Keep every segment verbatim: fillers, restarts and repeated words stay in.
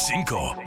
cinco.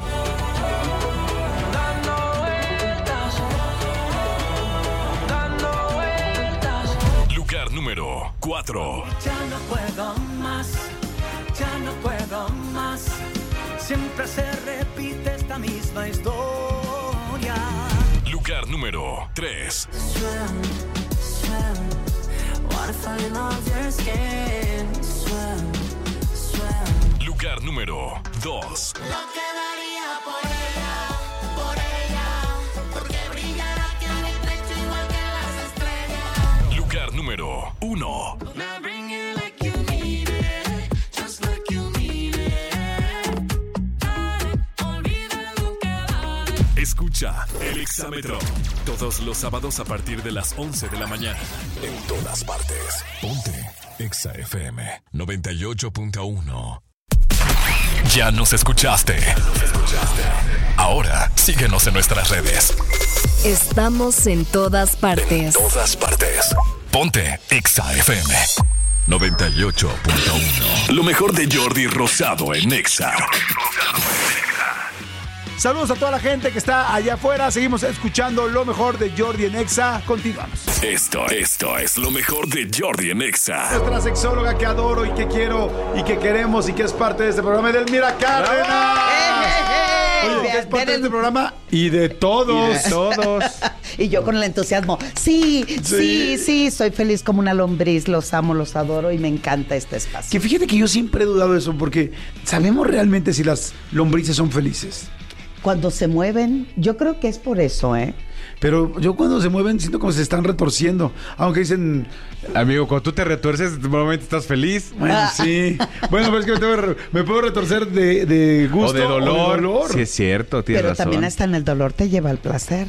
Lugar número cuatro. Ya no puedo más, ya no puedo más. Siempre se repite esta misma historia. Lugar número tres. Swim, swim, wanna find all your skin. Swim, swim. Lugar número dos. Lo que daría por ella, por ella, porque brillará aquí en mi pecho igual que las estrellas. Lugar número uno. Now bring it like you need it, just like you need it. Dale, olvida lo que vale. Escucha el Exámetro todos los sábados a partir de las once de la mañana. En todas partes. Ponte Exa F M noventa y ocho punto uno. Ya nos escuchaste. Ahora síguenos en nuestras redes. Estamos en todas partes. En todas partes. Ponte Exa F M noventa y ocho punto uno. Lo mejor de Jordi Rosado en Exa. Saludos a toda la gente que está allá afuera. Seguimos escuchando lo mejor de Jordi en Exa. Continuamos. Esto, esto es lo mejor de Jordi en Exa. Nuestra sexóloga que adoro y que quiero y que queremos y que es parte de este programa, Edelmira Cárdenas. Oye, que es parte de este programa y de todos. Y de todos. Y yo con el entusiasmo. Sí, sí, Sí. sí, soy feliz como una lombriz. Los amo, los adoro y me encanta este espacio. Que fíjate que yo siempre he dudado de eso porque ¿sabemos realmente si las lombrices son felices? Cuando se mueven, yo creo que es por eso, ¿eh? Pero yo cuando se mueven siento como se están retorciendo. Aunque dicen... Amigo, cuando tú te retuerces, normalmente estás feliz. Bueno, sí. Bueno, pero es que me, tengo que re- me puedo retorcer de, de gusto O de dolor. o de dolor. Sí, es cierto, tienes Pero razón. también hasta en el dolor te lleva al placer.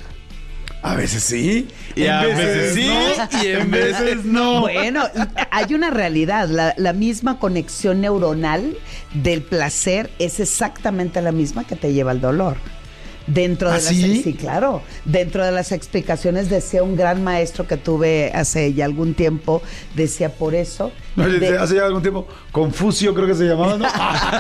A veces sí. Y a veces sí, no, y en veces no. Bueno, hay una realidad. La, la misma conexión neuronal del placer es exactamente la misma que te lleva al dolor. Dentro de ¿Ah, las sí? sí, claro. Dentro de las explicaciones decía un gran maestro que tuve hace ya algún tiempo, decía por eso. No, de- hace ya algún tiempo, Confucio creo que se llamaba, ¿no?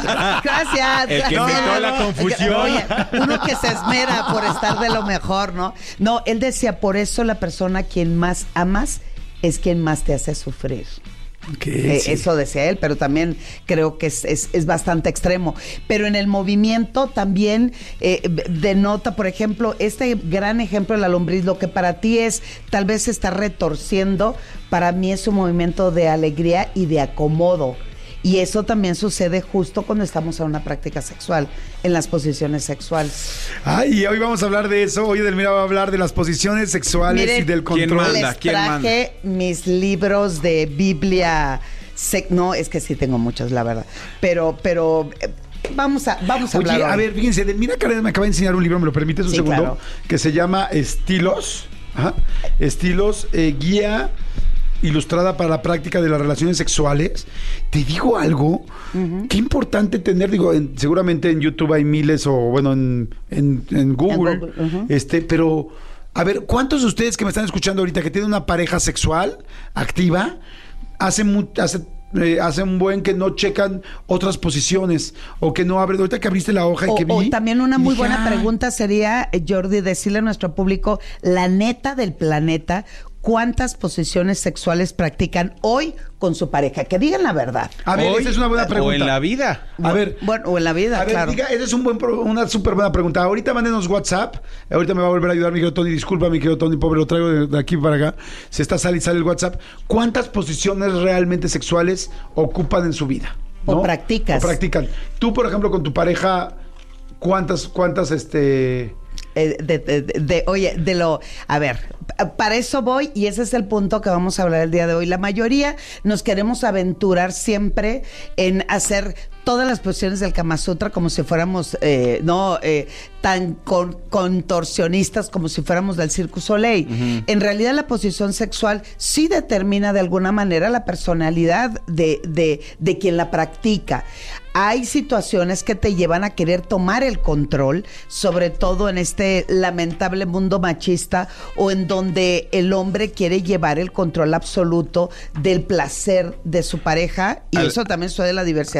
Gracias. El que gracias. inventó la confusión. Oye, uno que se esmera por estar de lo mejor, ¿no? No, él decía, por eso la persona a quien más amas es quien más te hace sufrir. ¿Qué? Eh, Sí. Eso decía él, pero también creo que es, es, es bastante extremo. Pero en el movimiento también eh, denota, por ejemplo, este gran ejemplo de la lombriz, lo que para ti es tal vez se está retorciendo, para mí es un movimiento de alegría y de acomodo. Y eso también sucede justo cuando estamos en una práctica sexual, en las posiciones sexuales. Ay, y hoy vamos a hablar de eso. Hoy Edelmira va a hablar de las posiciones sexuales Miren, y del ¿quién control. manda? Les ¿Quién traje mis libros de Biblia. sec- No, es que sí tengo muchos, la verdad. Pero, pero eh, vamos a, vamos a Oye, hablar. a hoy. ver, fíjense, Edelmira Cárdenas me acaba de enseñar un libro, ¿me lo permites un Sí, segundo? claro. Que se llama Estilos. Ajá. Estilos, eh, guía ilustrada para la práctica de las relaciones sexuales. Te digo algo, qué importante tener, digo, en- seguramente en YouTube hay miles o bueno, en, en, en Google, En Google, ujú. este, pero a ver, ¿cuántos de ustedes que me están escuchando ahorita que tienen una pareja sexual activa, hacen, mu- hace, eh, hace un buen que no checan otras posiciones o que no abren? Ahorita que abriste la hoja y O, que vi. o también una muy dije, buena "Ah". pregunta sería, eh, Jordi, decirle a nuestro público, la neta del planeta, ¿cuántas posiciones sexuales practican hoy con su pareja? Que digan la verdad. A ver, Hoy, esa es una buena pregunta. O en la vida. A ver, Bueno, o en la vida, a ver, claro. diga, esa es un buen pro- una súper buena pregunta. Ahorita mándenos WhatsApp. Ahorita me va a volver a ayudar mi querido Tony. Disculpa, mi querido Tony, pobre, lo traigo de, de aquí para acá. Se está sale y sale el WhatsApp. ¿Cuántas posiciones realmente sexuales ocupan en su vida? O practicas. O practican. Tú, por ejemplo, con tu pareja, ¿cuántas, cuántas, este... Eh, de, de- de- de- oye, de lo... A ver, pa- para eso voy y ese es el punto que vamos a hablar el día de hoy. La mayoría nos queremos aventurar siempre en hacer todas las posiciones del Kama Sutra como si fuéramos, eh, no, eh, tan con- contorsionistas como si fuéramos del Cirque du Soleil. Uh-huh. En realidad la posición sexual sí determina de alguna manera la personalidad de, de, de quien la practica. Hay situaciones que te llevan a querer tomar el control, sobre todo en este lamentable mundo machista o en donde el hombre quiere llevar el control absoluto del placer de su pareja y Al, eso también sucede en la diversidad al sexual. hablar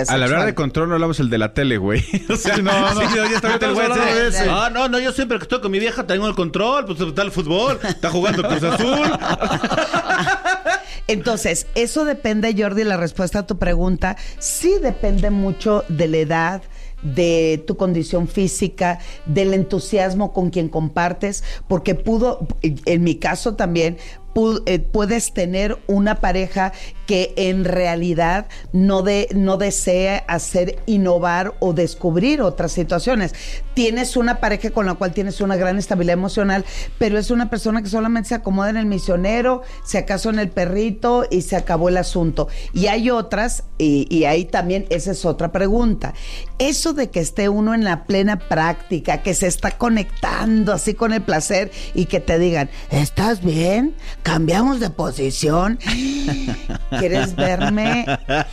de control no hablamos el de la tele, güey. O sea, Sí, no, no. sí, ya está ahorita el güey. Estamos hablando de ese. Ah, no, no, yo siempre que estoy con mi vieja tengo el control, pues está el fútbol, está jugando Cruz Azul. Entonces, eso depende, Jordi, la respuesta a tu pregunta. Sí depende mucho de la edad, de tu condición física, del entusiasmo con quien compartes, porque pudo, en mi caso también, pu- eh, puedes tener una pareja que en realidad no, de, no desea hacer innovar o descubrir otras situaciones. Tienes una pareja con la cual tienes una gran estabilidad emocional, pero es una persona que solamente se acomoda en el misionero, si acaso en el perrito y se acabó el asunto. Y hay otras, y, y ahí también esa es otra pregunta. Eso de que esté uno en la plena práctica, que se está conectando así con el placer y que te digan, ¿estás bien? ¿Cambiamos de posición? ¿Quieres verme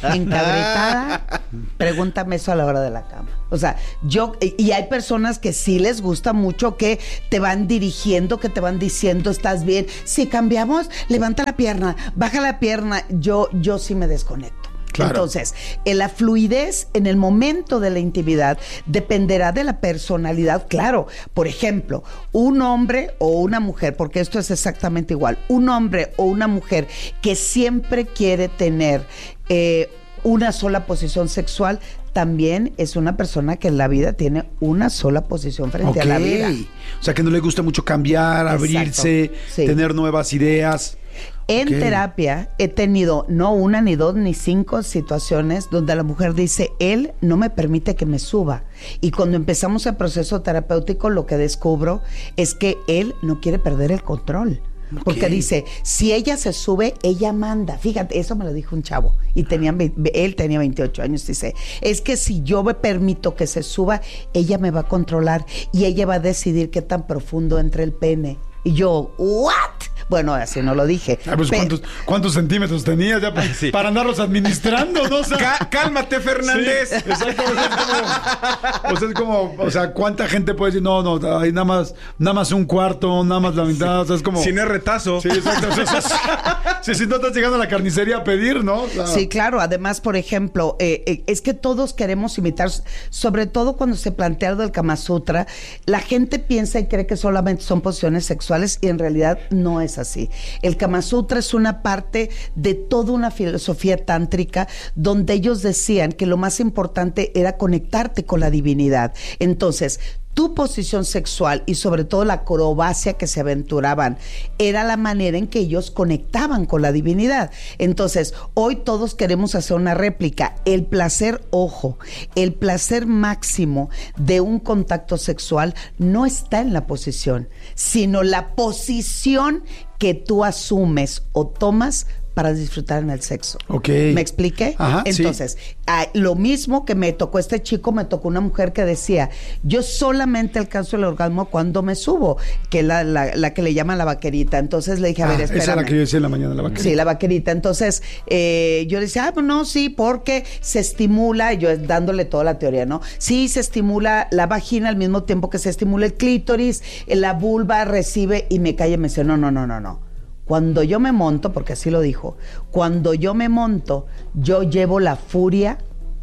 encabritada? Pregúntame eso a la hora de la cama. O sea, yo, y hay personas que sí les gusta mucho, que te van dirigiendo, que te van diciendo, ¿estás bien? Si cambiamos, levanta la pierna, baja la pierna. Yo, yo sí me desconecto. Claro. Entonces, en la fluidez en el momento de la intimidad dependerá de la personalidad. Claro, por ejemplo, un hombre o una mujer, porque esto es exactamente igual, un hombre o una mujer que siempre quiere tener eh, una sola posición sexual, también es una persona que en la vida tiene una sola posición frente Okay. a la vida. O sea, que no le gusta mucho cambiar, Exacto. abrirse, Sí. tener nuevas ideas. En Ok. terapia he tenido no una, ni dos, ni cinco situaciones donde la mujer dice, él no me permite que me suba. Y cuando empezamos el proceso terapéutico, lo que descubro es que él no quiere perder el control. Ok. Porque dice, si ella se sube, ella manda. Fíjate, eso me lo dijo un chavo. Y tenían, él tenía veintiocho años. Dice, es que si yo me permito que se suba, ella me va a controlar. Y ella va a decidir qué tan profundo entre el pene. Y yo, ¿what? Bueno, así no lo dije. Ah, pues, Pe- ¿cuántos, ¿cuántos centímetros tenías ya para, Sí. para andarlos administrando? ¿No? O sea, Cá- cálmate, Fernández. Sí, exacto. O sea, es como, o sea, es como, o sea, ¿cuánta gente puede decir, no, no, hay nada más, nada más un cuarto, nada más la mitad? O sea, es como. Si no es retazo. Sí, exacto. O sea, o sea, sí, si no estás llegando a la carnicería a pedir, ¿no? O sea, Sí, claro. Además, por ejemplo, eh, eh, es que todos queremos imitar, sobre todo cuando se plantea lo del Kama Sutra, la gente piensa y cree que solamente son posiciones sexuales y en realidad no es así. El Kama Sutra es una parte de toda una filosofía tántrica donde ellos decían que lo más importante era conectarte con la divinidad. Entonces, tu posición sexual y sobre todo la acrobacia que se aventuraban era la manera en que ellos conectaban con la divinidad. Entonces, hoy todos queremos hacer una réplica. El placer, ojo, el placer máximo de un contacto sexual no está en la posición, sino la posición que tú asumes o tomas para disfrutar en el sexo. Ok. ¿Me expliqué? Ajá, sí. Entonces, ah, lo mismo que me tocó este chico, me tocó una mujer que decía, yo solamente alcanzo el orgasmo cuando me subo, que es la, la, la que le llaman la vaquerita. Entonces le dije, a Ah, ver, esa espérame. es la que yo decía en la mañana, la vaquerita. Sí, la vaquerita. Entonces, eh, yo decía, ah, pues no, sí, porque se estimula, yo dándole toda la teoría, ¿no? Sí, se estimula la vagina al mismo tiempo que se estimula el clítoris, la vulva recibe, y me calla y me dice, no, no, no, no, no. Cuando yo me monto, porque así lo dijo, cuando yo me monto, yo llevo la furia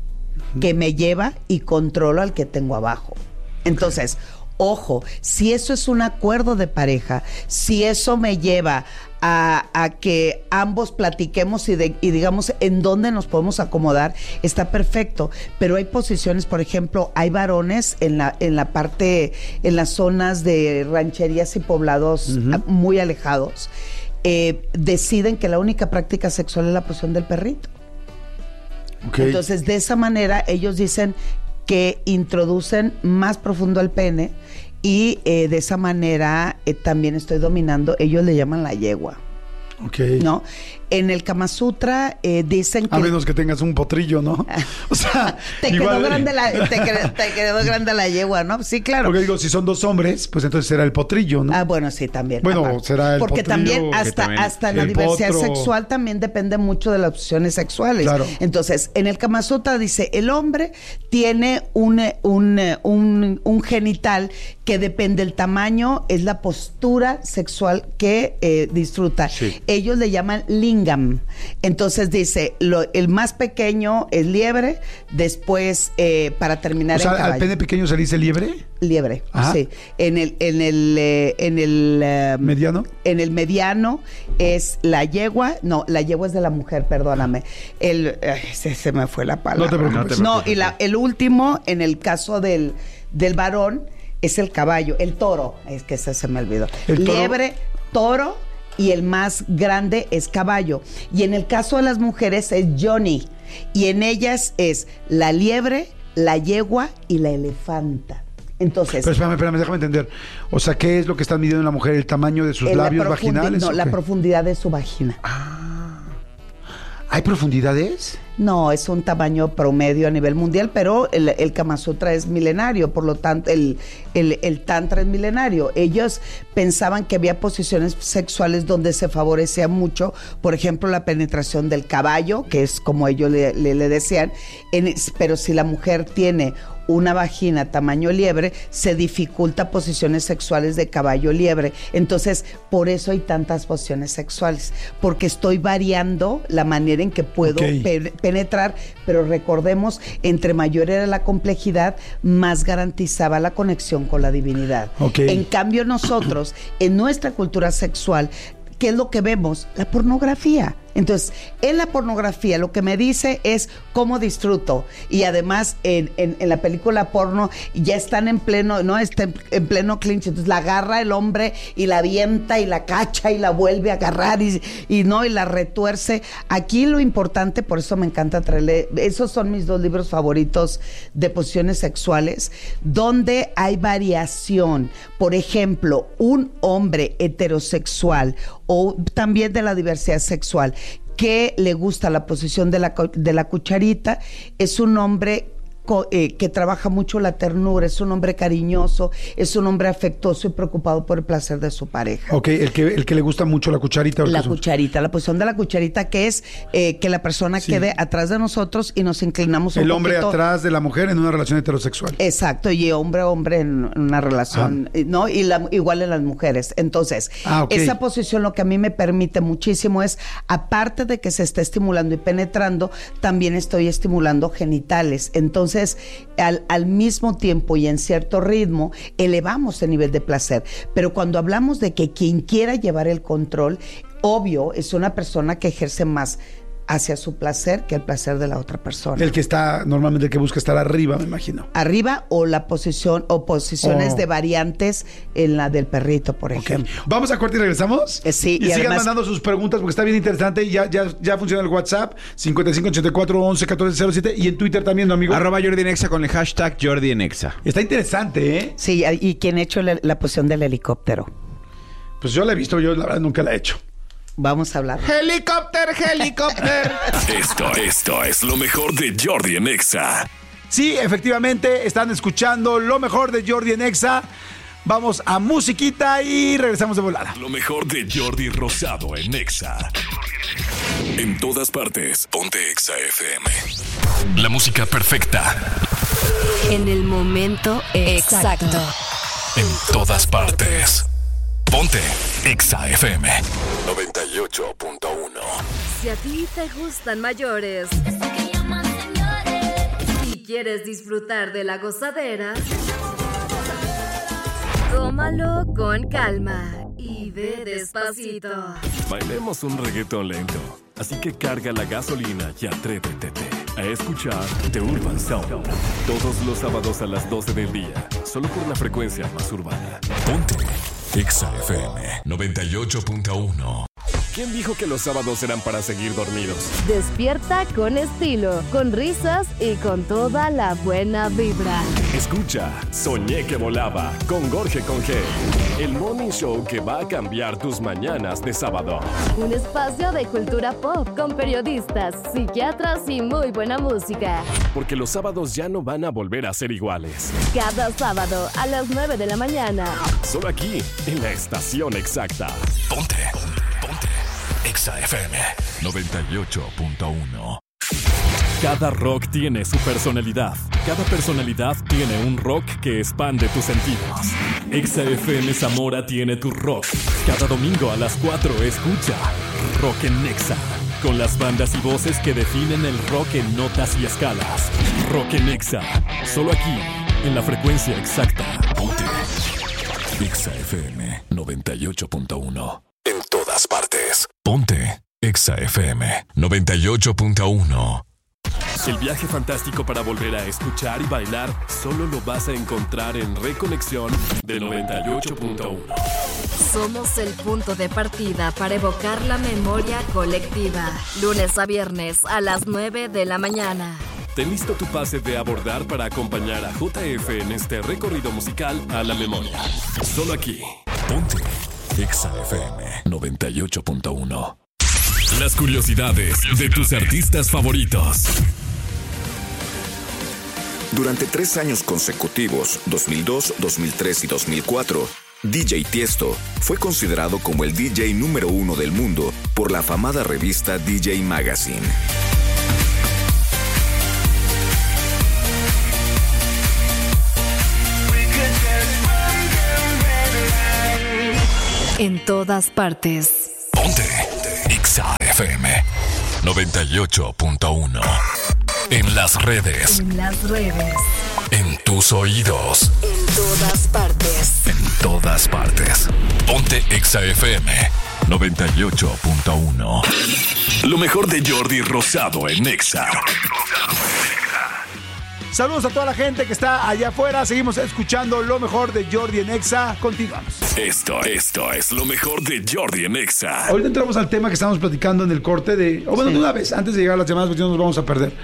que me lleva y controlo al que tengo abajo. Entonces, ojo, si eso es un acuerdo de pareja, si eso me lleva a, a que ambos platiquemos y, de, y digamos en dónde nos podemos acomodar, está perfecto. Pero hay posiciones, por ejemplo, hay varones en la, en la parte, en las zonas de rancherías y poblados uh-huh. muy alejados, eh, deciden que la única práctica sexual es la posición del perrito. Okay. Entonces, de esa manera, ellos dicen que introducen más profundo el pene y eh, de esa manera eh, también estoy dominando, ellos le llaman la yegua. Ok. ¿No? En el Kama Sutra eh, dicen que... A menos que tengas un potrillo, ¿no? O sea... te, igual... quedó grande la, te, quedó, te quedó grande la yegua, ¿no? Sí, claro. Porque digo, si son dos hombres, pues entonces será el potrillo, ¿no? Ah, bueno, sí, también. Bueno, aparte. será el Porque potrillo... también hasta, también, hasta en la diversidad potro... sexual también depende mucho de las opciones sexuales. Claro. Entonces, en el Kama Sutra dice, el hombre tiene un, un, un, un genital que depende del tamaño, es la postura sexual que eh, disfruta. Sí. Ellos le llaman linga. lingam. Entonces dice, lo, el más pequeño es liebre, después eh, para terminar O sea, en caballo. ¿al pene pequeño se le dice liebre? Liebre, Ajá. sí. En el, en el, eh, en el eh, ¿Mediano? En el mediano es la yegua, no, la yegua es de la mujer, perdóname. El, ay, se, se me fue la palabra. No te preocupes. No, y la, el último, en el caso del, del varón, es el caballo, el toro. Es que ese se me olvidó. ¿El toro? Liebre, toro, y el más grande es caballo. Y en el caso de las mujeres es Johnny. Y en ellas es la liebre, la yegua y la elefanta. Entonces, Pero espérame, espérame, déjame entender. O sea, ¿qué es lo que están midiendo en la mujer? ¿El tamaño de sus en la labios profundi- vaginales? No, o la qué? profundidad de su vagina. ¿Hay profundidades? No, es un tamaño promedio a nivel mundial, pero el, el Kama Sutra es milenario, por lo tanto, el, el, el Tantra es milenario. Ellos pensaban que había posiciones sexuales donde se favorecía mucho, por ejemplo, la penetración del caballo, que es como ellos le, le, le decían, en, pero si la mujer tiene una vagina tamaño liebre, se dificulta posiciones sexuales de caballo liebre. Entonces, por eso hay tantas posiciones sexuales, porque estoy variando la manera en que puedo Ok. pe- penetrar, pero recordemos, entre mayor era la complejidad, más garantizaba la conexión con la divinidad. Ok. En cambio, nosotros, en nuestra cultura sexual, ¿qué es lo que vemos? La pornografía. Entonces, en la pornografía lo que me dice es cómo disfruto. Y además, en, en, en la película porno ya están en pleno, ¿no? Está en, en pleno clinch. Entonces la agarra el hombre y la avienta y la cacha y la vuelve a agarrar y, y no, y la retuerce. Aquí lo importante, por eso me encanta traerle, esos son mis dos libros favoritos de posiciones sexuales, donde hay variación. Por ejemplo, un hombre heterosexual o también de la diversidad sexual que le gusta la posición de la, de la cucharita, es un hombre co, eh, que trabaja mucho la ternura, es un hombre cariñoso, es un hombre afectuoso y preocupado por el placer de su pareja. Ok, el que, el que le gusta mucho la cucharita. ¿o La qué son? cucharita, la posición de la cucharita, que es eh, que la persona Sí. quede atrás de nosotros y nos inclinamos un El hombre poquito. atrás de la mujer en una relación heterosexual. Exacto, y hombre a hombre en una relación, Ah. ¿no? Y la, igual en las mujeres. Entonces, Ah, ok. esa posición lo que a mí me permite muchísimo es, aparte de que se está estimulando y penetrando, también estoy estimulando genitales. Entonces, al, al mismo tiempo y en cierto ritmo, elevamos el nivel de placer. Pero cuando hablamos de que quien quiera llevar el control, obvio, es una persona que ejerce más hacia su placer que el placer de la otra persona. El que está, normalmente el que busca estar arriba, me imagino. Arriba o la posición o posiciones Oh. de variantes en la del perrito, por Ok. ejemplo. Vamos a corte y regresamos. Eh, sí, y, y sigan además- mandando sus preguntas porque está bien interesante. Ya, ya, ya funciona el WhatsApp cincuenta y cinco ochenta y cuatro once catorce cero siete y en Twitter también, ¿no, amigo? Arroba Jordi en Exa con el hashtag Jordi en Exa. Está interesante, ¿eh? Sí, y quien ha hecho la, la posición del helicóptero. Pues yo la he visto, yo la verdad nunca la he hecho. Vamos a hablar. Helicóptero, helicóptero. Esto, esto es lo mejor de Jordi en Exa. Sí, efectivamente, están escuchando lo mejor de Jordi en Exa. Vamos a musiquita y regresamos de volada. Lo mejor de Jordi Rosado en Exa. En todas partes, ponte Exa F M. La música perfecta. En el momento exacto. En todas partes. Ponte Exa F M noventa y ocho punto uno. Si a ti te gustan mayores y quieres disfrutar de la gozadera, tómalo con calma y ve despacito. Bailemos un reggaetón lento. Así que carga la gasolina y atrévete a escuchar The Urban Sound. Todos los sábados a las doce del día. Solo por la frecuencia más urbana. Ponte Exa F M noventa y ocho punto uno. ¿Quién dijo que los sábados eran para seguir dormidos? Despierta con estilo, con risas y con toda la buena vibra. Escucha Soñé que volaba con Jorge Conge. El morning show que va a cambiar tus mañanas de sábado. Un espacio de cultura pop con periodistas, psiquiatras y muy buena música. Porque los sábados ya no van a volver a ser iguales. Cada sábado a las nueve de la mañana. Solo aquí, en la estación exacta. Ponte, ponte, Exa F M noventa y ocho punto uno. Cada rock tiene su personalidad. Cada personalidad tiene un rock que expande tus sentidos. Exa F M Zamora tiene tu rock. Cada domingo a las cuatro escucha rock en Nexa, con las bandas y voces que definen el rock en notas y escalas. Rock en Nexa, solo aquí, en la frecuencia exacta. Ponte Exa F M noventa y ocho punto uno. En todas partes. Ponte Exa F M noventa y ocho punto uno. El viaje fantástico para volver a escuchar y bailar solo lo vas a encontrar en Reconexión de noventa y ocho punto uno. Somos el punto de partida para evocar la memoria colectiva. Lunes a viernes a las nueve de la mañana. Ten listo tu pase de abordar para acompañar a J F en este recorrido musical a la memoria. Solo aquí. Ponte Exa F M noventa y ocho punto uno. Las curiosidades de tus artistas favoritos. Durante tres años consecutivos, dos mil dos, dos mil tres y dos mil cuatro, D J Tiesto fue considerado como el D J número uno del mundo por la afamada revista D J Magazine. En todas partes. Ponte Exa F M noventa y ocho punto uno. En las redes. En las redes. En tus oídos. En todas partes. En todas partes. Ponte Exa F M noventa y ocho punto uno. Lo mejor de Jordi Rosado en Exa. Saludos a toda la gente que está allá afuera. Seguimos escuchando lo mejor de Jordi en Exa. Continuamos. Esto, esto es lo mejor de Jordi en Exa. Ahorita entramos al tema que estamos platicando en el corte de... O bueno, Sí. de una vez, antes de llegar a las llamadas, porque no nos vamos a perder.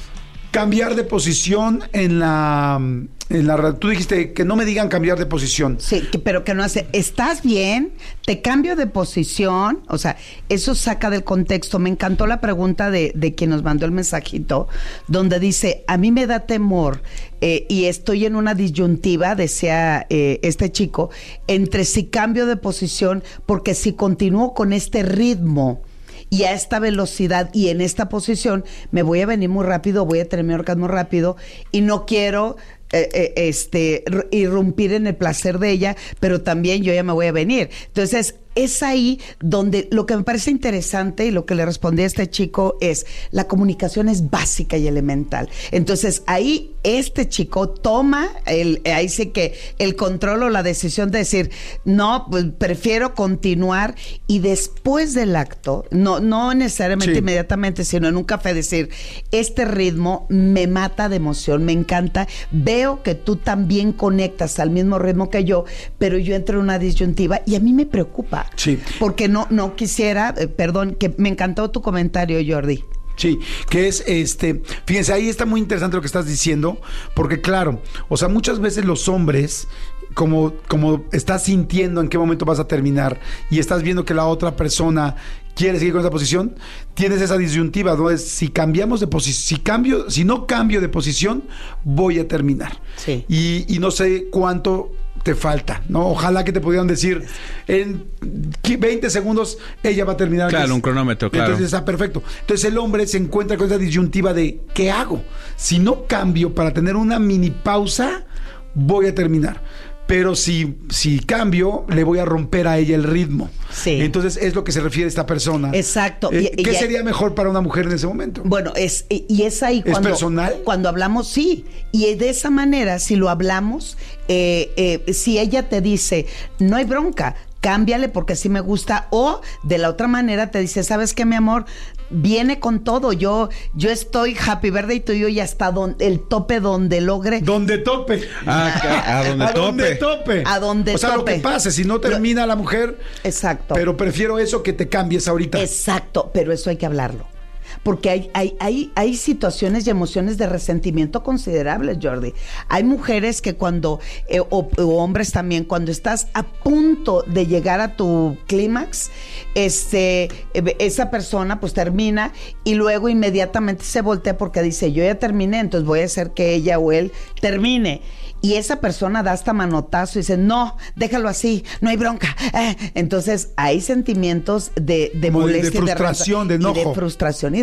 Cambiar de posición en la... En la tú dijiste que no me digan cambiar de posición. Sí, que- pero que no hace, ¿estás bien? Te cambio de posición. O sea, eso saca del contexto. Me encantó la pregunta de, de quien nos mandó el mensajito, donde dice, a mí me da temor eh, y estoy en una disyuntiva, decía eh, este chico, entre si cambio de posición, porque si continúo con este ritmo y a esta velocidad y en esta posición, me voy a venir muy rápido, voy a tener mi orgasmo rápido y no quiero... Eh, eh, este r- irrumpir en el placer de ella, pero también yo ya me voy a venir. Entonces, es ahí donde lo que me parece interesante y lo que le respondí a este chico es, la comunicación es básica y elemental. Entonces, ahí este chico toma, el, ahí sí que el control o la decisión de decir, no, pues prefiero continuar y después del acto, no, no necesariamente Sí. inmediatamente, sino en un café decir, este ritmo me mata de emoción, me encanta, veo que tú también conectas al mismo ritmo que yo, pero yo entro en una disyuntiva y a mí me preocupa. Sí. Porque no, no quisiera, eh, perdón, que me encantó tu comentario, Jordi. Sí, que es este, fíjense, ahí está muy interesante lo que estás diciendo, porque claro, o sea, muchas veces los hombres, como, como estás sintiendo en qué momento vas a terminar y estás viendo que la otra persona quiere seguir con esa posición, tienes esa disyuntiva, ¿no? Es si cambiamos de posición, si cambio, si no cambio de posición, voy a terminar. Sí. Y, y no sé cuánto te falta, ¿no? Ojalá que te pudieran decir en veinte segundos ella va a terminar. Claro, Entonces- un cronómetro, claro. Entonces está perfecto. Entonces el hombre se encuentra con esa disyuntiva de ¿qué hago? Si no cambio para tener una mini pausa, voy a terminar. Pero si, si cambio, le voy a romper a ella el ritmo. Sí. Entonces es lo que se refiere esta persona. Exacto. Eh, Y- ¿Qué y- sería mejor para una mujer en ese momento? Bueno, es y y es ahí ¿Es cuando personal? cuando hablamos, sí, y de esa manera si lo hablamos, eh, eh, si ella te dice no hay bronca, cámbiale porque sí me gusta, o de la otra manera te dice, ¿sabes qué, mi amor? Viene con todo, yo yo estoy happy birthday tuyo y hasta don, el tope donde logre. Donde tope. Ah, ca- a donde a donde tope. tope. A donde O sea, tope. lo que pase, si no termina la mujer, Exacto. pero prefiero eso que te cambies ahorita. Exacto, pero eso hay que hablarlo. Porque hay, hay, hay, hay situaciones y emociones de resentimiento considerables, Jordi. Hay mujeres que cuando, eh, o, o hombres también, cuando estás a punto de llegar a tu clímax, este, eh, esa persona pues termina y luego inmediatamente se voltea porque dice, yo ya terminé, entonces voy a hacer que ella o él termine. Y esa persona da hasta manotazo y dice, no, déjalo así, no hay bronca. Eh, Entonces hay sentimientos de, de Como de- de molestia, frustración, de y de enojo. frustración y de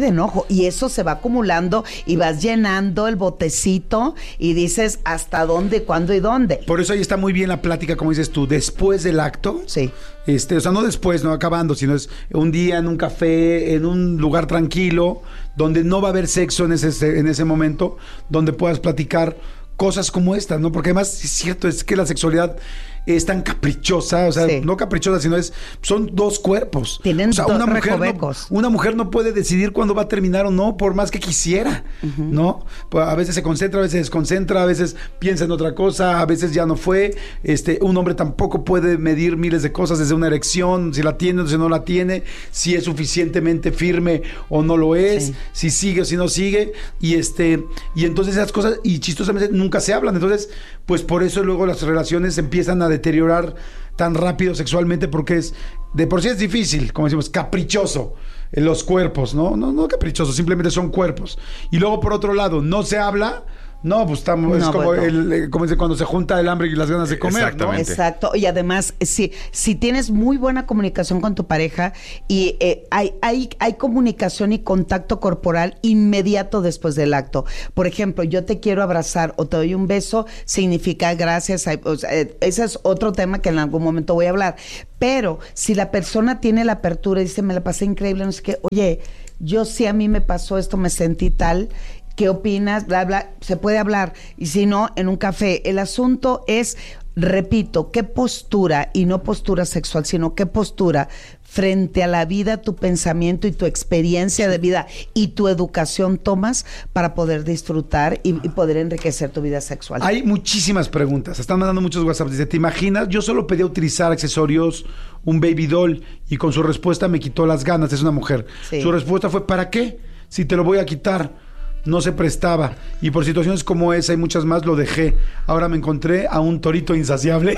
de enojo. Y eso se va acumulando y vas llenando el botecito y dices hasta dónde, cuándo y dónde. Por eso ahí está muy bien la plática, como dices tú, después del acto. Sí. Este, o sea, no después, no acabando, sino es un día en un café, en un lugar tranquilo, donde no va a haber sexo en ese, en ese momento, donde puedas platicar cosas como estas, ¿no? Porque además es cierto, es que la sexualidad es tan caprichosa, o sea, sí. no caprichosa, sino es, son dos cuerpos. Tienen o sea, dos una mujer, no, una mujer no puede decidir cuándo va a terminar o no, por más que quisiera, uh-huh. ¿no? Pues a veces se concentra, a veces se desconcentra, a veces piensa en otra cosa, a veces ya no fue. Este, un hombre tampoco puede medir miles de cosas, desde una erección, si la tiene o si no la tiene, si es suficientemente firme o no lo es, sí. si sigue o si no sigue, y este, y entonces esas cosas, y chistosamente nunca se hablan. Entonces, pues por eso luego las relaciones empiezan a deteriorar tan rápido sexualmente, porque es, de por sí es difícil, como decimos, caprichoso en los cuerpos, ¿no? No, no caprichoso, simplemente son cuerpos. Y luego, por otro lado, no se habla. No, pues estamos, no, es como, bueno. el, como dice, cuando se junta el hambre y las ganas de comer. Exactamente. ¿no? Exacto. Y además, si, si tienes muy buena comunicación con tu pareja y eh, hay, hay, hay comunicación y contacto corporal inmediato después del acto. Por ejemplo, yo te quiero abrazar o te doy un beso, significa gracias. A, o sea, eh, ese es otro tema que en algún momento voy a hablar. Pero si la persona tiene la apertura y dice, me la pasé increíble, no sé qué, oye, yo sí a mí me pasó esto, me sentí tal... ¿Qué opinas? Bla, bla, se puede hablar. Y si no, en un café. El asunto es, repito, qué postura, y no postura sexual, sino qué postura frente a la vida, tu pensamiento y tu experiencia de vida y tu educación tomas para poder disfrutar y, y poder enriquecer tu vida sexual. Hay muchísimas preguntas. Están mandando muchos WhatsApp. Dice, ¿te imaginas? Yo solo pedí utilizar accesorios, un baby doll, y con su respuesta me quitó las ganas. Es una mujer. Sí. Su respuesta fue, ¿para qué? Si te lo voy a quitar. No se prestaba, y por situaciones como esa y muchas más lo dejé. Ahora me encontré a un torito insaciable.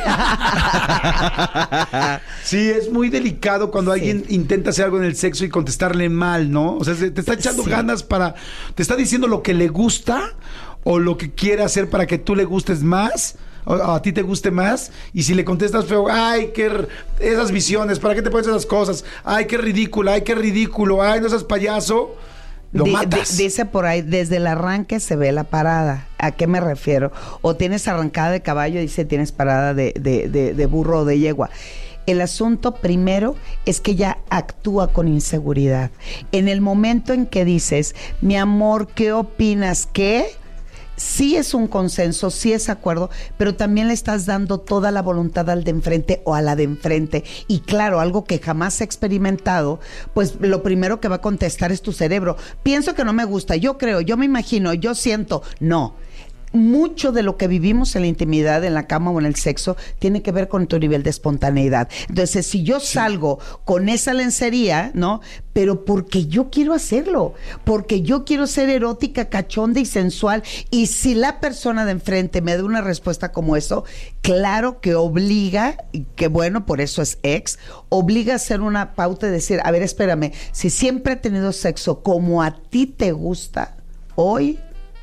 Sí, es muy delicado cuando sí. alguien intenta hacer algo en el sexo y contestarle mal, ¿no? O sea, te está echando sí. ganas para... Te está diciendo lo que le gusta o lo que quiere hacer para que tú le gustes más, o a ti te guste más, y si le contestas feo, ay, qué r- esas visiones, ¿para qué te pones esas cosas? Ay, qué ridícula, ay, qué ridículo, ay, no seas payaso. Lo D- matas. D- dice por ahí, desde el arranque se ve la parada. ¿A qué me refiero? O tienes arrancada de caballo, dice, tienes parada de, de, de, de burro o de yegua. El asunto primero es que ella actúa con inseguridad. En el momento en que dices, mi amor, ¿qué opinas? ¿Qué? Sí es un consenso, sí es acuerdo, pero también le estás dando toda la voluntad al de enfrente o a la de enfrente. Y claro, algo que jamás he experimentado, pues lo primero que va a contestar es tu cerebro. Pienso que no me gusta, yo creo, yo me imagino, yo siento. No. Mucho de lo que vivimos en la intimidad, en la cama o en el sexo, tiene que ver con tu nivel de espontaneidad. Entonces, si yo sí. salgo con esa lencería, ¿no? Pero porque yo quiero hacerlo, porque yo quiero ser erótica, cachonda y sensual, y si la persona de enfrente me da una respuesta como eso, claro que obliga, y que bueno, por eso es ex, obliga a hacer una pauta y decir, a ver, espérame, si siempre he tenido sexo como a ti te gusta, hoy...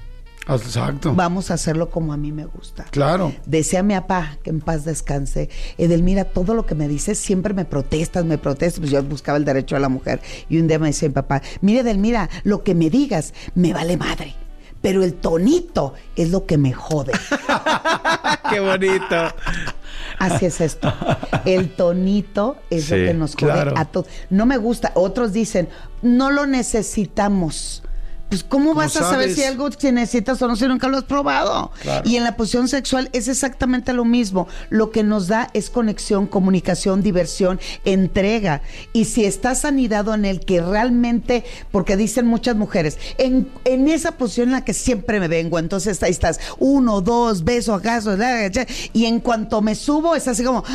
Exacto. Vamos a hacerlo como a mí me gusta. Claro. Decía mi papá, que en paz descanse, Edelmira, todo lo que me dices siempre me protestas, me protestas. Pues yo buscaba el derecho a la mujer. Y un día me decía mi papá, mira Edelmira, lo que me digas me vale madre, pero el tonito es lo que me jode. ¡Qué bonito! Así es esto. El tonito es sí, lo que nos jode claro. a todos. No me gusta. Otros dicen, no lo necesitamos. Pues ¿cómo vas a saber si algo que necesitas o no si nunca lo has probado? Claro. Y en la posición sexual es exactamente lo mismo. Lo que nos da es conexión, comunicación, diversión, entrega. Y si estás anidado en el que realmente, porque dicen muchas mujeres, en, en esa posición en la que siempre me vengo, entonces ahí estás, uno, dos, beso, acaso, y en cuanto me subo es así como,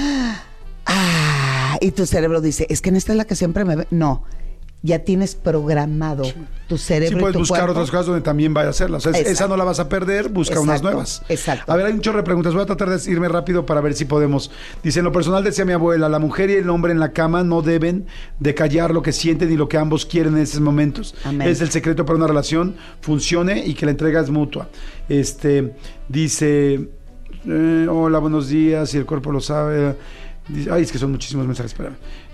ah, y tu cerebro dice, es que en esta es la que siempre me vengo. No. Ya tienes programado tu cerebro. Sí, puedes y tu buscar cuerpo. Otras cosas donde también vaya a hacerlas. O sea, esa no la vas a perder, busca exacto, unas nuevas. Exacto. A ver, hay un chorro de preguntas. Voy a tratar de irme rápido para ver si podemos. Dice, en lo personal decía mi abuela, la mujer y el hombre en la cama no deben de callar lo que sienten y lo que ambos quieren en esos momentos. Amén. Es el secreto para una relación funcione y que la entrega es mutua. Este, dice, eh, hola, buenos días, si el cuerpo lo sabe. Dice, ay, es que son muchísimos mensajes, espérame.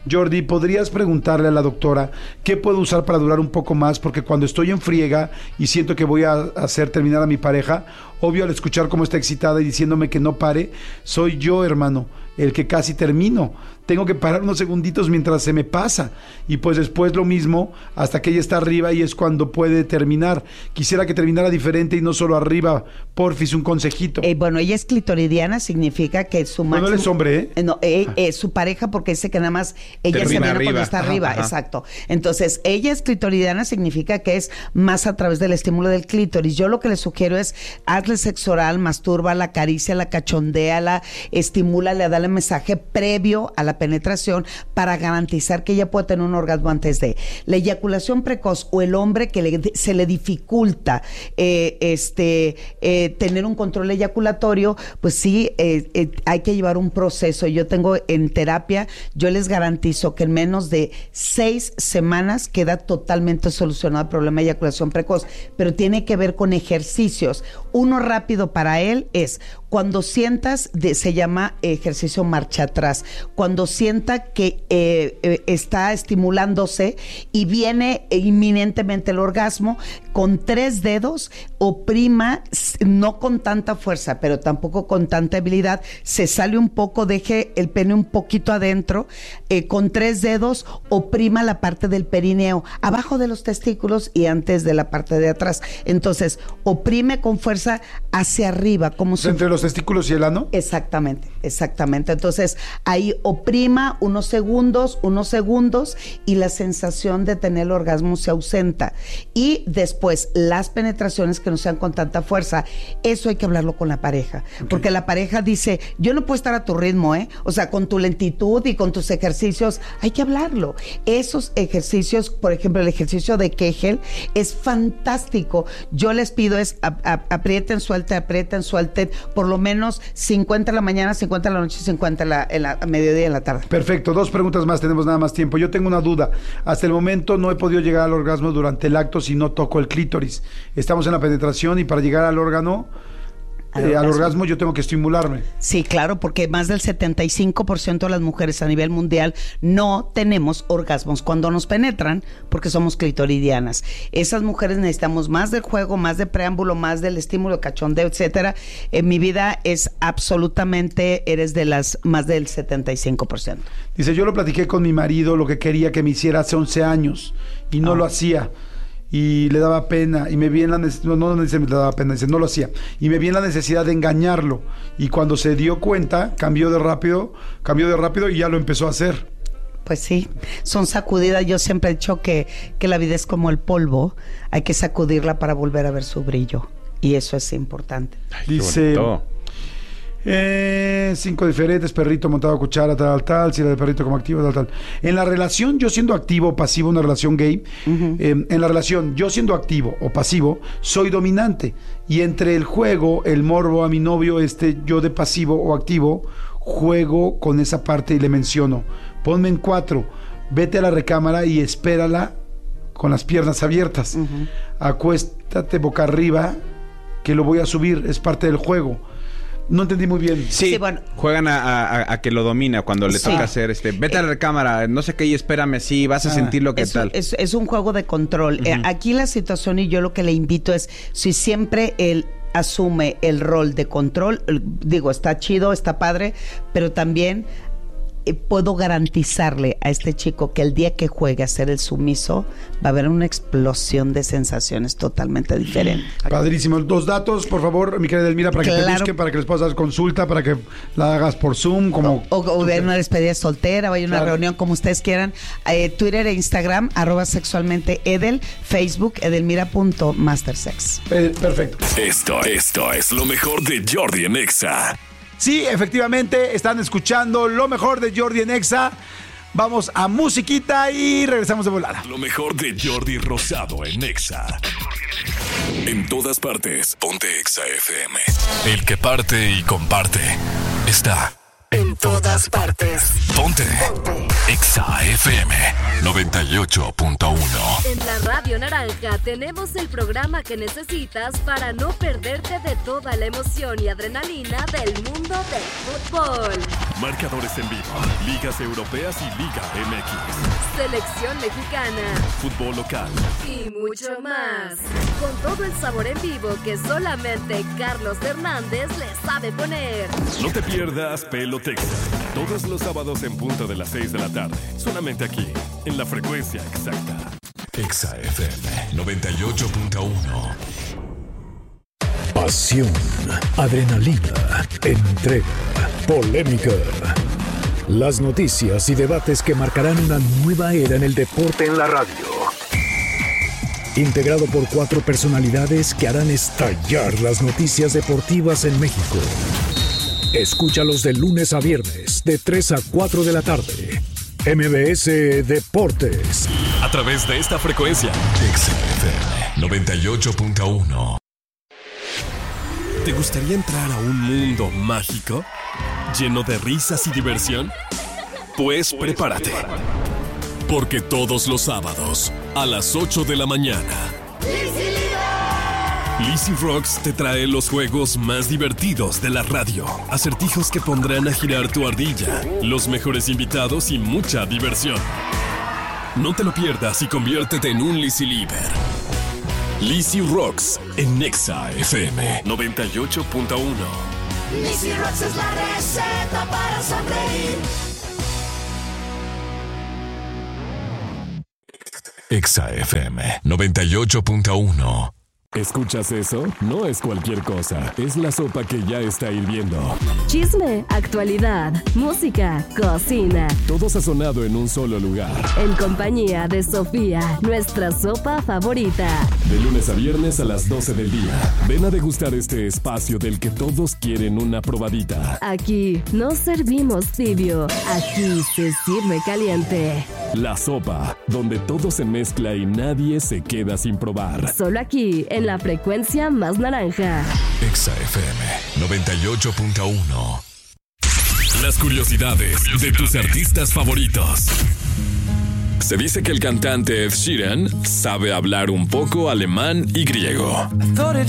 Jordi, ¿podrías preguntarle a la doctora qué puedo usar para durar un poco más? Porque cuando estoy en friega y siento que voy a hacer terminar a mi pareja, obvio al escuchar cómo está excitada y diciéndome que no pare, soy yo, hermano, el que casi termino. Tengo que parar unos segunditos mientras se me pasa. Y pues después lo mismo, hasta que ella está arriba y es cuando puede terminar. Quisiera que terminara diferente y no solo arriba. Porfis, un consejito. Eh, bueno, ella es clitoridiana, significa que su máximo... No, no eres hombre, ¿eh? Eh, No, eh, eh, su pareja, porque dice que nada más ella Termina se viene arriba. cuando está Ajá, arriba, ajá. exacto. Entonces, ella es clitoridiana, significa que es más a través del estímulo del clítoris. Yo lo que le sugiero es, hazle sexo oral, mastúrbala, acaríciala, cachondéala, estimúlale, dale mensaje previo a la penetración para garantizar que ella pueda tener un orgasmo antes de. La eyaculación precoz o el hombre que le, se le dificulta eh, este eh, tener un control eyaculatorio, pues sí, eh, eh, hay que llevar un proceso. Yo tengo en terapia, yo les garantizo que en menos de seis semanas queda totalmente solucionado el problema de eyaculación precoz, pero tiene que ver con ejercicios. Uno rápido para él es cuando sientas, de, se llama ejercicio marcha atrás, cuando sienta que eh, eh, está estimulándose y viene inminentemente el orgasmo, con tres dedos oprima, no con tanta fuerza, pero tampoco con tanta habilidad, se sale un poco, deje el pene un poquito adentro, eh, con tres dedos oprima la parte del perineo, abajo de los testículos y antes de la parte de atrás. Entonces, oprime con fuerza hacia arriba, como si... ¿Entre los testículos y el ano? Exactamente, exactamente. Entonces, ahí oprima unos segundos, unos segundos y la sensación de tener el orgasmo se ausenta. Y después, las penetraciones que no sean con tanta fuerza, eso hay que hablarlo con la pareja. Okay. Porque la pareja dice, yo no puedo estar a tu ritmo, ¿eh? O sea, con tu lentitud y con tus ejercicios, hay que hablarlo. Esos ejercicios, por ejemplo, el ejercicio de Kegel es fantástico. Yo les pido es, a, a, aprieten, suelten, aprieten, suelten, por lo menos cincuenta en la mañana, cincuenta en la noche, cincuenta en la, en la a mediodía y en la tarde. Perfecto, dos preguntas más, tenemos nada más tiempo. Yo tengo una duda. Hasta el momento no he podido llegar al orgasmo durante el acto si no toco el clítoris. Estamos en la penetración y para llegar al órgano, Al, eh, orgasmo. al orgasmo yo tengo que estimularme. Sí, claro, porque más del setenta y cinco por ciento de las mujeres a nivel mundial no tenemos orgasmos cuando nos penetran porque somos clitoridianas. Esas mujeres necesitamos más del juego, más de preámbulo, más del estímulo, cachondeo, etcétera. En mi vida es absolutamente, eres de las más del setenta y cinco por ciento. Dice, yo lo platiqué con mi marido, lo que quería que me hiciera hace once años y no Oh. lo hacía. Y le daba pena, y me vi en la necesidad, no, no dice le daba pena, dice no lo hacía, y me vi en la necesidad de engañarlo, y cuando se dio cuenta, cambió de rápido, cambió de rápido y ya lo empezó a hacer. Pues sí, son sacudidas. Yo siempre he dicho que, que la vida es como el polvo, hay que sacudirla para volver a ver su brillo, y eso es importante. Ay, Dice, eh, cinco diferentes, perrito montado a cuchara, tal, tal, si era de perrito como activo, tal, tal. En la relación, yo siendo activo o pasivo, una relación gay, uh-huh. eh, en la relación, yo siendo activo o pasivo, soy dominante. Y entre el juego, el morbo a mi novio, este yo de pasivo o activo, juego con esa parte y le menciono, ponme en cuatro, vete a la recámara y espérala con las piernas abiertas. Uh-huh. Acuéstate boca arriba, que lo voy a subir, es parte del juego. No entendí muy bien. Sí, sí, bueno. Juegan a, a, a que lo domina cuando le Sí. toca hacer este. Vete a la recámara, no sé qué, y espérame, sí, vas a Ah. sentir lo que Es, tal. es, es un juego de control. Uh-huh. Eh, aquí la situación, y yo lo que le invito es, si siempre él asume el rol de control, digo, está chido, está padre, pero también eh, puedo garantizarle a este chico que el día que juegue a ser el sumiso, va a haber una explosión de sensaciones totalmente diferentes. Padrísimo. Dos datos, por favor, mi querida Elmira, para que Claro. te busquen, para que les puedas dar consulta, para que la hagas por Zoom, como... O, o ver una despedida soltera, o hay una Claro. reunión, como ustedes quieran. Eh, Twitter e Instagram, arroba sexualmente Edel, Facebook, edelmira.mastersex. Eh, perfecto. Esto, esto es lo mejor de Jordi en Exa. Sí, efectivamente, están escuchando lo mejor de Jordi en Exa. Vamos a musiquita y regresamos de volada. Lo mejor de Jordi Rosado en Exa. En todas partes, ponte Exa F M. El que parte y comparte está En todas partes. Ponte. Ponte. Exa F M noventa y ocho punto uno. En la Radio Naranja tenemos el programa que necesitas para no perderte de toda la emoción y adrenalina del mundo del fútbol. Marcadores en vivo, ligas europeas y Liga M X. Selección mexicana. Fútbol local. Y mucho más. Con todo el sabor en vivo que solamente Carlos Hernández le sabe poner. No te pierdas Pelotexa. Todos los sábados en punto de las seis de la tarde. Solamente aquí, en la frecuencia exacta. Exa F M noventa y ocho punto uno. Pasión, adrenalina, entrega, polémica. Las noticias y debates que marcarán una nueva era en el deporte en la radio. Integrado por cuatro personalidades que harán estallar las noticias deportivas en México. Escúchalos de lunes a viernes, de tres a cuatro de la tarde. M B S Deportes. A través de esta frecuencia, Exa F M noventa y ocho punto uno. ¿Te gustaría entrar a un mundo mágico? ¿Lleno de risas y diversión? Pues prepárate. Porque todos los sábados, a las ocho de la mañana, Lizzy Rocks te trae los juegos más divertidos de la radio. Acertijos que pondrán a girar tu ardilla, los mejores invitados y mucha diversión. No te lo pierdas y conviértete en un Lizzy Lieber. Lizzy Rocks en Exa F M noventa y ocho punto uno. Lizzy Rocks es la receta para sonreír. Exa F M noventa y ocho punto uno. ¿Escuchas eso? No es cualquier cosa, es la sopa que ya está hirviendo. Chisme, actualidad, música, cocina. Todo sazonado en un solo lugar. En compañía de Sofía, nuestra sopa favorita. De lunes a viernes a las doce del día. Ven a degustar este espacio del que todos quieren una probadita. Aquí no servimos tibio, aquí se sirve caliente. La sopa, donde todo se mezcla y nadie se queda sin probar. Solo aquí, en la frecuencia más naranja. Exa F M noventa y ocho punto uno. Las curiosidades de tus artistas favoritos. Se dice que el cantante Ed Sheeran sabe hablar un poco alemán y griego.